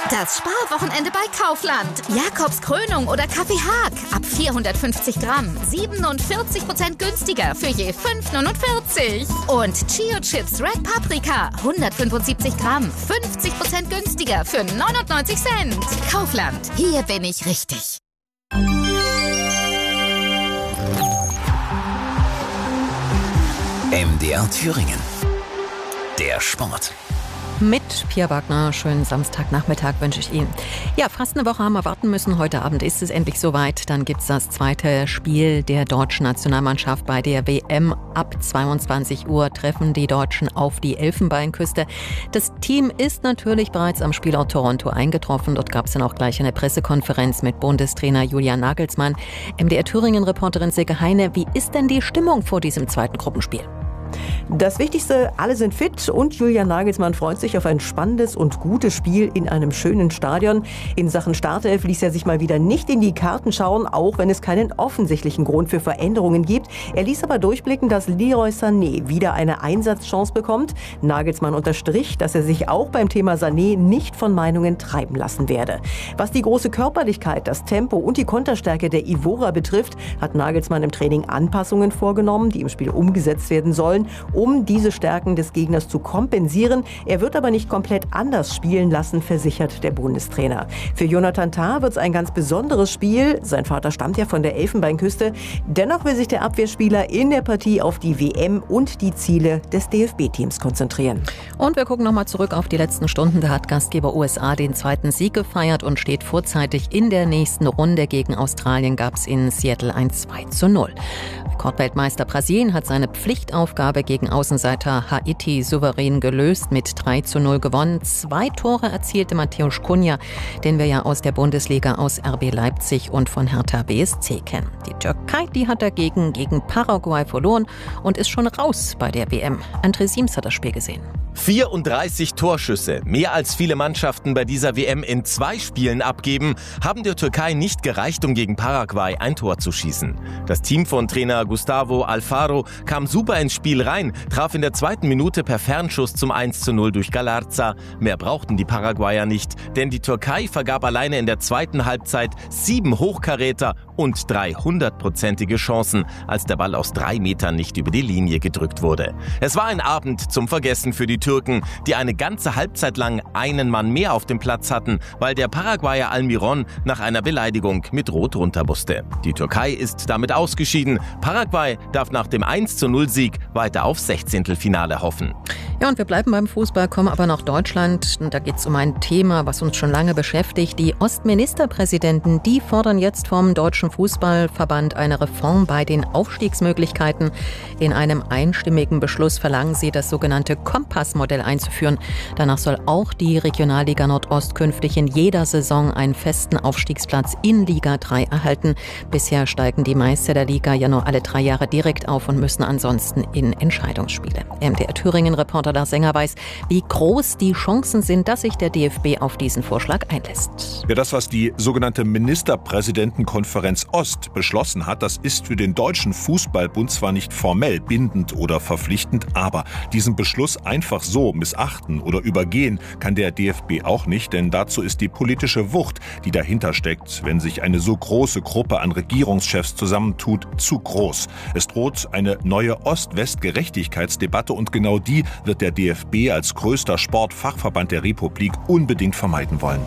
Das Sparwochenende bei Kaufland. Jakobs Krönung oder Kaffee Haag. Ab 450 Gramm. 47% günstiger für je 5,49. Und Chio Chips Red Paprika. 175 Gramm. 50% günstiger für 99 Cent. Kaufland. Hier bin ich richtig. MDR Thüringen. Der Sport. Mit Pia Wagner, schönen Samstagnachmittag wünsche ich Ihnen. Ja, fast eine Woche haben wir warten müssen. Heute Abend ist es endlich soweit. Dann gibt es das zweite Spiel der deutschen Nationalmannschaft bei der WM. Ab 22 Uhr treffen die Deutschen auf die Elfenbeinküste. Das Team ist natürlich bereits am Spielort Toronto eingetroffen. Dort gab es dann auch gleich eine Pressekonferenz mit Bundestrainer Julian Nagelsmann. MDR Thüringen-Reporterin Silke Heine, wie ist denn die Stimmung vor diesem zweiten Gruppenspiel? Das Wichtigste, alle sind fit und Julian Nagelsmann freut sich auf ein spannendes und gutes Spiel in einem schönen Stadion. In Sachen Startelf ließ er sich mal wieder nicht in die Karten schauen, auch wenn es keinen offensichtlichen Grund für Veränderungen gibt. Er ließ aber durchblicken, dass Leroy Sané wieder eine Einsatzchance bekommt. Nagelsmann unterstrich, dass er sich auch beim Thema Sané nicht von Meinungen treiben lassen werde. Was die große Körperlichkeit, das Tempo und die Konterstärke der Ivorer betrifft, hat Nagelsmann im Training Anpassungen vorgenommen, die im Spiel umgesetzt werden sollen, um diese Stärken des Gegners zu kompensieren. Er wird aber nicht komplett anders spielen lassen, versichert der Bundestrainer. Für Jonathan Tah wird es ein ganz besonderes Spiel. Sein Vater stammt ja von der Elfenbeinküste. Dennoch will sich der Abwehrspieler in der Partie auf die WM und die Ziele des DFB-Teams konzentrieren. Und wir gucken nochmal zurück auf die letzten Stunden. Da hat Gastgeber USA den zweiten Sieg gefeiert und steht vorzeitig in der nächsten Runde. Gegen Australien gab es in Seattle ein 2:0. Rekordweltmeister Brasilien hat seine Pflichtaufgabe gegen Außenseiter Haiti souverän gelöst, mit 3:0 gewonnen. 2 Tore erzielte Mateusz Cunha, den wir ja aus der Bundesliga, aus RB Leipzig und von Hertha BSC kennen. Die Türkei, die hat dagegen gegen Paraguay verloren und ist schon raus bei der WM. André Siems hat das Spiel gesehen. 34 Torschüsse, mehr als viele Mannschaften bei dieser WM in 2 Spielen abgeben, haben der Türkei nicht gereicht, um gegen Paraguay ein Tor zu schießen. Das Team von Trainer Gustavo Alfaro kam super ins Spiel rein, traf in der 2. Minute per Fernschuss zum 1:0 durch Galarza. Mehr brauchten die Paraguayer nicht, denn die Türkei vergab alleine in der 2. Halbzeit 7 Hochkaräter und 300-prozentige Chancen, als der Ball aus 3 Metern nicht über die Linie gedrückt wurde. Es war ein Abend zum Vergessen für die Türken, die eine ganze Halbzeit lang einen Mann mehr auf dem Platz hatten, weil der Paraguayer Almiron nach einer Beleidigung mit Rot runter musste. Die Türkei ist damit ausgeschieden. Paraguay darf nach dem 1:0-Sieg weiter aufs 16. hoffen. Ja, und wir bleiben beim Fußball, kommen aber nach Deutschland. Und da geht es um ein Thema, was uns schon lange beschäftigt. Die Ostministerpräsidenten, die fordern jetzt vom Deutschen Fußballverband eine Reform bei den Aufstiegsmöglichkeiten. In einem einstimmigen Beschluss verlangen sie, das sogenannte Kompassmodell einzuführen. Danach soll auch die Regionalliga Nordost künftig in jeder Saison einen festen Aufstiegsplatz in Liga 3 erhalten. Bisher steigen die Meister der Liga ja nur alle 3 Jahre direkt auf und müssen ansonsten in Entscheidungsspiele. MDR Thüringen-Reporter Lars Sänger weiß, wie groß die Chancen sind, dass sich der DFB auf diesen Vorschlag einlässt. Ja, das, was die sogenannte Ministerpräsidentenkonferenz Ost beschlossen hat, das ist für den Deutschen Fußballbund zwar nicht formell bindend oder verpflichtend, aber diesen Beschluss einfach so missachten oder übergehen kann der DFB auch nicht, denn dazu ist die politische Wucht, die dahinter steckt, wenn sich eine so große Gruppe an Regierungschefs zusammentut, zu groß. Es droht eine neue Ost-West-Gerechtigkeitsdebatte und genau die wird der DFB als größter Sportfachverband der Republik unbedingt vermeiden wollen.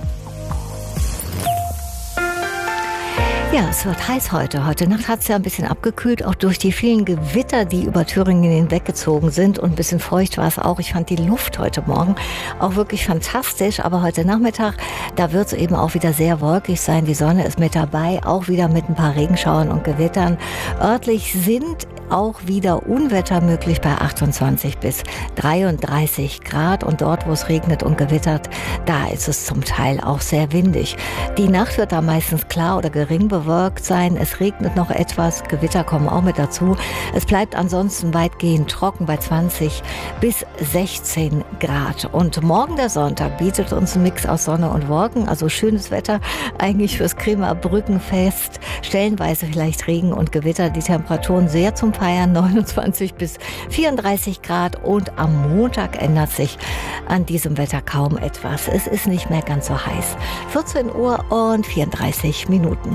Ja, es wird heiß heute. Heute Nacht hat es ja ein bisschen abgekühlt, auch durch die vielen Gewitter, die über Thüringen hinweggezogen sind. Und ein bisschen feucht war es auch. Ich fand die Luft heute Morgen auch wirklich fantastisch. Aber heute Nachmittag, da wird es eben auch wieder sehr wolkig sein. Die Sonne ist mit dabei, auch wieder mit ein paar Regenschauern und Gewittern. Örtlich sind auch wieder Unwetter möglich bei 28 bis 33 Grad. Und dort, wo es regnet und gewittert, da ist es zum Teil auch sehr windig. Die Nacht wird da meistens klar oder gering bewölkt bewölkt sein. Es regnet noch etwas, Gewitter kommen auch mit dazu. Es bleibt ansonsten weitgehend trocken bei 20 bis 16 Grad. Und morgen der Sonntag bietet uns ein Mix aus Sonne und Wolken, also schönes Wetter eigentlich fürs Kremer Brückenfest. Stellenweise vielleicht Regen und Gewitter, die Temperaturen sehr zum Feiern, 29 bis 34 Grad. Und am Montag ändert sich an diesem Wetter kaum etwas. Es ist nicht mehr ganz so heiß. 14 Uhr und 34 Minuten.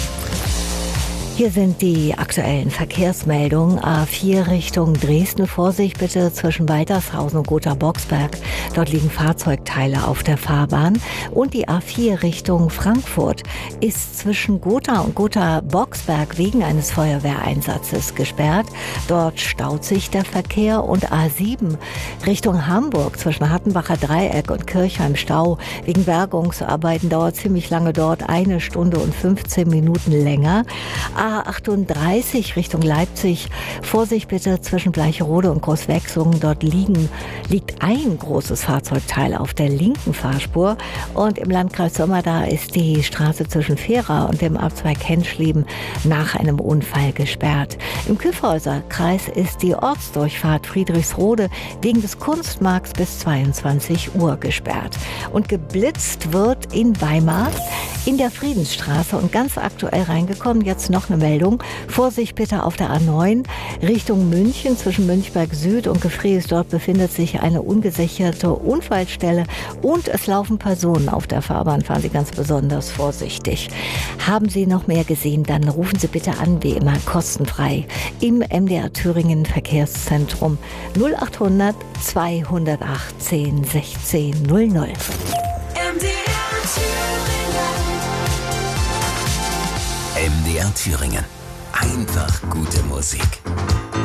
Hier sind die aktuellen Verkehrsmeldungen. A4 Richtung Dresden. Vorsicht bitte zwischen Waltershausen und Gotha-Boxberg. Dort liegen Fahrzeugteile auf der Fahrbahn. Und die A4 Richtung Frankfurt ist zwischen Gotha und Gotha-Boxberg wegen eines Feuerwehreinsatzes gesperrt. Dort staut sich der Verkehr. Und A7 Richtung Hamburg zwischen Hattenbacher Dreieck und Kirchheim Stau. Wegen Bergungsarbeiten dauert ziemlich lange dort, 1 Stunde und 15 Minuten länger. A38 Richtung Leipzig. Vorsicht bitte zwischen Bleicherode und Großwechsungen. Dort liegt ein großes Fahrzeugteil auf der linken Fahrspur. Und im Landkreis Sömmerda ist die Straße zwischen Fehra und dem Abzweig Henschleben nach einem Unfall gesperrt. Im Kyffhäuserkreis ist die Ortsdurchfahrt Friedrichsrode wegen des Kunstmarkts bis 22 Uhr gesperrt. Und geblitzt wird in Weimar in der Friedensstraße. Und ganz aktuell reingekommen, jetzt noch eine Meldung. Vorsicht bitte auf der A9 Richtung München zwischen Münchberg Süd und Gefrees. Dort befindet sich eine ungesicherte Unfallstelle und es laufen Personen auf der Fahrbahn. Fahren Sie ganz besonders vorsichtig. Haben Sie noch mehr gesehen, dann rufen Sie bitte an, wie immer kostenfrei im MDR Thüringen Verkehrszentrum 0800 218 16 00. MDR Thüringen. Einfach gute Musik.